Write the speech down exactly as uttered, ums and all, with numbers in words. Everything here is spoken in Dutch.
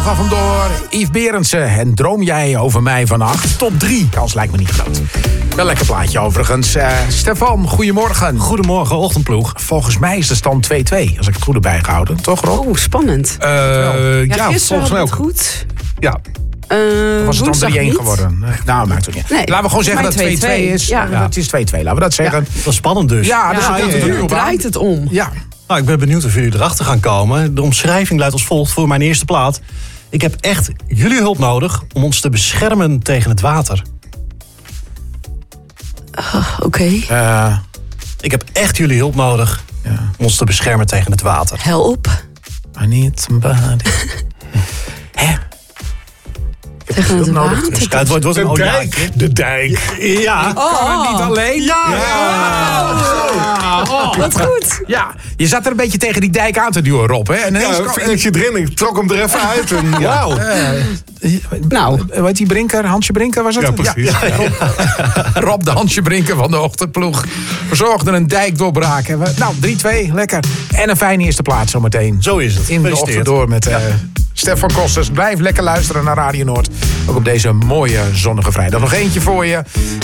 ga vandoor. Yves Berendsen en Droom jij over mij vannacht? Top drie. Kans lijkt me niet groot. Wel lekker plaatje overigens. Uh, Stefan, goedemorgen. Goedemorgen, ochtendploeg. Volgens mij is de stand twee twee, als ik het goed heb bijgehouden. Toch, Rob? Oeh, spannend. Uh, ja, ja, volgens mij ook. Goed. Ja. Uh, was het dan drie een geworden? Nee. Nou, maakt het niet. Nee, laten we gewoon zeggen dat het twee twee is. Ja. Ja, het is twee twee, laten we dat zeggen. Ja, dat is spannend dus. Ja, dus ja, ja, ja, ja, ja. draait het om. Ja. Nou, ik ben benieuwd of jullie erachter gaan komen. De omschrijving luidt als volgt voor mijn eerste plaat. Ik heb echt jullie hulp nodig om ons te beschermen tegen het water. Uh, Oké. Okay. Uh, ik heb echt jullie hulp nodig ja. om ons te beschermen tegen het water. Help. I need somebody. Hè? Tegen het water? Ja, het wordt, wordt een de dijk. De dijk. Ja. Oh. Kan het niet alleen? Ja. ja. ja. Oh. Wat goed. Ja, je zat er een beetje tegen die dijk aan te duwen, Rob. Hè? En ja, een vingertje erin. Ik trok hem er even uit. En ja. Wauw. Uh, nou, hoe heet die Brinker? Hansje Brinker was het? Ja, precies. Ja, ja, ja. Rob, Rob de Hansje Brinker van de ochtendploeg. Verzorgde een dijkdoorbraak. Nou, drie twee, lekker. En een fijne eerste plaats zometeen. Zo is het. In de ochtend door met uh, ja. Stefan Kosters. Blijf lekker luisteren naar Radio Noord. Ook op deze mooie zonnige vrijdag. Nog eentje voor je.